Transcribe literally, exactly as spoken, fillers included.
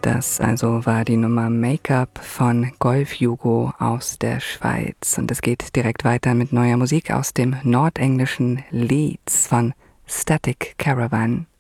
Das also war die Nummer Make-up von Golf Jugo aus der Schweiz. Und es geht direkt weiter mit neuer Musik aus dem nordenglischen Leeds von Static Caravan.